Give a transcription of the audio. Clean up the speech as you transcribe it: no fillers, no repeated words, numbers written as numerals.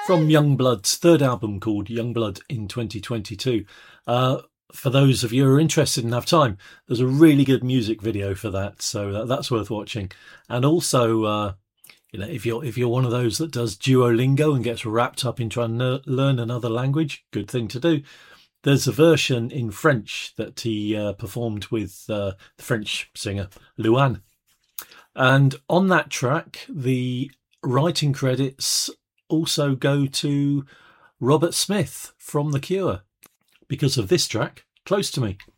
from Youngblood's third album called Youngblood in 2022. For those of you who are interested and have time, there's a really good music video for that, so that's worth watching. And also, if you're one of those that does Duolingo and gets wrapped up in trying to learn another language, good thing to do. There's a version in French that he performed with the French singer Luan. And on that track, the writing credits also go to Robert Smith from The Cure because of this track, Close to Me.